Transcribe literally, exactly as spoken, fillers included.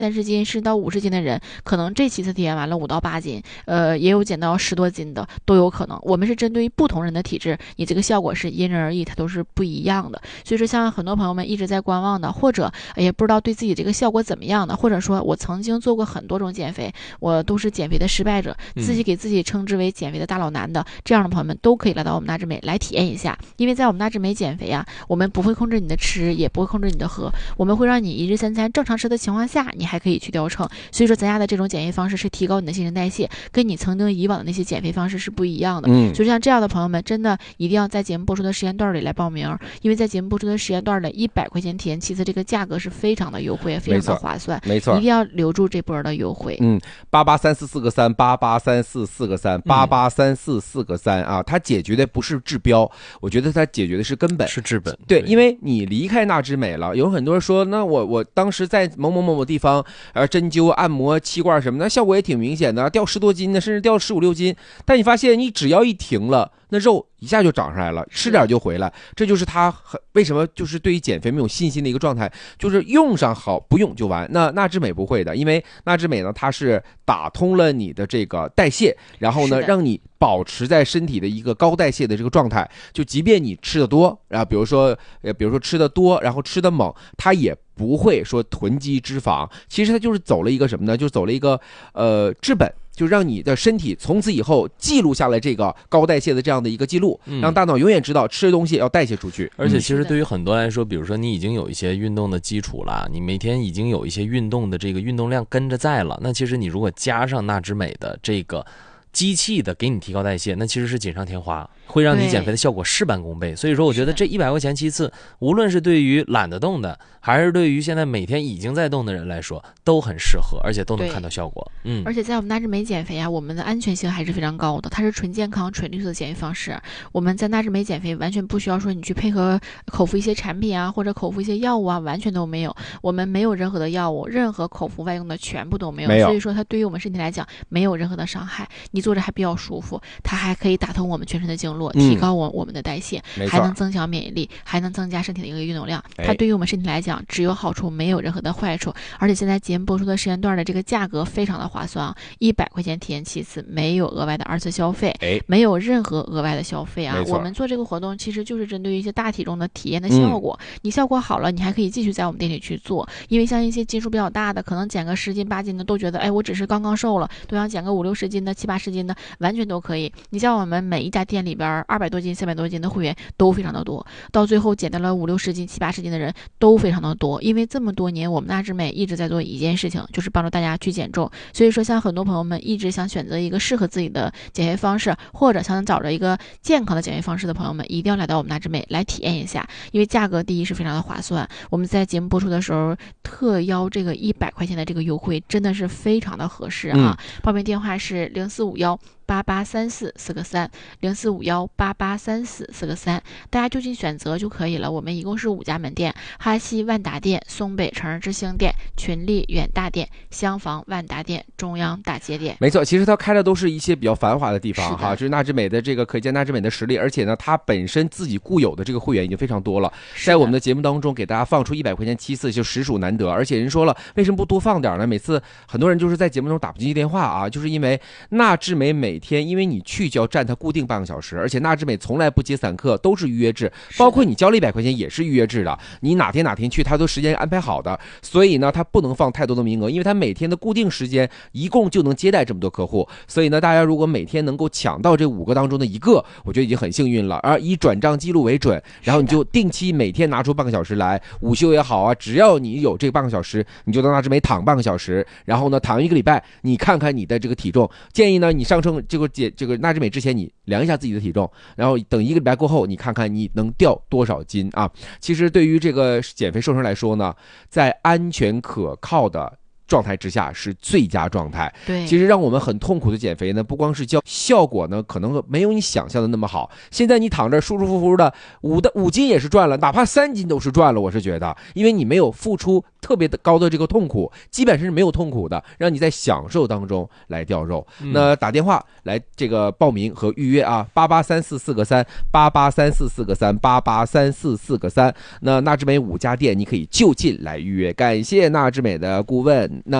三十斤、十到五十斤的人，可能这期次体验完了五到八斤，呃，也有减到十多斤的都有可能。我们是针对于不同人的体质，你这个效果是因人而异，它都是不一样的。所以说，像很多朋友们一直在观望的，或者也不知道对自己这个效果怎么样的，或者说我曾经做过很多种减肥，我都是减肥的失败者，自己给自己称之为减肥的大佬男的，这样的朋友们都可以来到我们纳智美来体验一下。因为在我们纳智美减肥啊，我们不会控制你的吃，也不会控制你的喝，我们会让你一日三餐正常吃的情况下，你还可以去掉秤。所以说咱家的这种减肥方式是提高你的新陈代谢，跟你曾经以往的那些减肥方式是不一样的。嗯，所以像这样的朋友们，真的一定要在节目播出的时间段里来报名，因为在节目播出的时间段的一百块钱体验七次，这个价格是非常的优惠，非常的划算， 没错， 一定要留住这波的优惠。 嗯，八八三四四个三，八八三四四个三，八八三四四个三啊，它解决的不是治标，我觉得它解决的是根本， 是治本。 对，因为你离开纳智美了，有很多人说，那我我当时在某某某某地方，呃，针灸、按摩、气罐什么的，效果也挺明显的，掉十多斤的，甚至掉十五六斤。但你发现，你只要一停了，那肉一下就长上来了，吃点就回来。这就是他很为什么就是对于减肥没有信心的一个状态，就是用上好，不用就完。那纳智美不会的，因为纳智美呢，它是打通了你的这个代谢，然后呢，让你保持在身体的一个高代谢的这个状态。就即便你吃的多，然后比如说呃，比如说吃的多，然后吃的猛，它也不会说囤积脂肪。其实它就是走了一个什么呢？就走了一个呃治本。就让你的身体从此以后记录下来这个高代谢的这样的一个记录，嗯、让大脑永远知道吃的东西要代谢出去。 而且其实对于很多来说，比如说你已经有一些运动的基础了，你每天已经有一些运动的这个运动量跟着在了，那其实你如果加上纳智美的这个机器的给你提高代谢，那其实是锦上添花，会让你减肥的效果事半功倍。所以说我觉得这一百块钱七次，无论是对于懒得动的，还是对于现在每天已经在动的人来说，都很适合，而且都能看到效果。嗯， 而且在我们纳智美减肥啊，我们的安全性还是非常高的，它是纯健康纯绿色的减肥方式。我们在纳智美减肥完全不需要说你去配合口服一些产品啊，或者口服一些药物啊，完全都没有。我们没有任何的药物，任何口服外用的全部都没有， 没有。 所以说它对于我们身体来讲没有任何的伤害，你坐着还比较舒服，它还可以打通我们全身的经络，提高我我们的代谢， 嗯、 还能增强免疫力，还能增加身体的一个运动量。它对于我们身体来讲只有好处，没有任何的坏处。而且现在节目播出的时间段的这个价格非常的划算啊，一百块钱体验七次，没有额外的二次消费，没有任何额外的消费啊。我们做这个活动其实就是针对于一些大体重的体验的效果，嗯、你效果好了，你还可以继续在我们店里去做。因为像一些斤数比较大的，可能减个十斤八斤的都觉得，哎，我只是刚刚瘦了，都想减个五六十斤的、七八十斤的，完全都可以。你像我们每一家店里边二百多斤、三百多斤的会员都非常的多，到最后减到了五六十斤、七八十斤的人都非常的多。因为这么多年，我们纳智美一直在做一件事情，就是帮助大家去减重。所以说，像很多朋友们一直想选择一个适合自己的减肥方式，或者想找着一个健康的减肥方式的朋友们，一定要来到我们纳智美来体验一下。因为价格第一是非常的划算，我们在节目播出的时候特邀这个一百块钱的这个优惠，真的是非常的合适啊！嗯、报名电话是零四五幺八八三四四个三，零四五幺八八三四四个三，大家就近选择就可以了。我们一共是五家门店：哈西万达店、松北城之星店、群力远大店、厢房万达店、中央大街店。 没错，其实它开的都是一些比较繁华的地方哈，就是纳智美的这个可见纳智美的实力，而且呢，它本身自己固有的这个会员已经非常多了，在我们的节目当中给大家放出一百块钱七次，就实属难得。而且人说了，为什么不多放点呢？每次很多人就是在节目中打不进去电话啊，就是因为纳智美每天因为你去就要占它固定半个小时，而且纳智美从来不接散客，都是预约制，包括你交了一百块钱也是预约制的，你哪天哪天去它都时间安排好的，所以呢它不能放太多的名额，因为它每天的固定时间一共就能接待这么多客户，所以呢大家如果每天能够抢到这五个当中的一个，我觉得已经很幸运了。而以转账记录为准，然后你就定期每天拿出半个小时来，午休也好啊，只要你有这半个小时，你就到纳智美躺半个小时，然后呢躺一个礼拜，你看看你的这个体重，建议呢你上称这个减这个纳智美之前你量一下自己的体重，然后等一个礼拜过后你看看你能掉多少斤啊。其实对于这个减肥瘦身来说呢，在安全可靠的状态之下是最佳状态。 对， 其实让我们很痛苦的减肥呢，不光是叫效果呢，可能没有你想象的那么好。现在你躺着舒舒服服的，五的五斤也是赚了，哪怕三斤都是赚了。我是觉得，因为你没有付出特别的高的这个痛苦，基本上是没有痛苦的，让你在享受当中来掉肉。嗯、那打电话来这个报名和预约啊，八八三四四个三，八八三四四个三，八八三四四个三。那纳之美五家店你可以就近来预约。感谢纳之美的顾问。那